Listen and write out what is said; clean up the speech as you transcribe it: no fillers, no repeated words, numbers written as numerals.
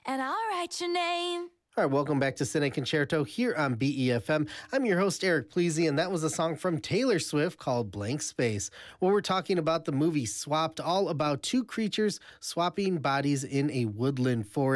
and I'll write your name. All right, welcome back to Cine Concerto here on BEFM. I'm your host, Eric Pleasy, and that was a song from Taylor Swift called Blank Space. Well, we're talking about the movie Swapped, all about two creatures swapping bodies in a woodland forest.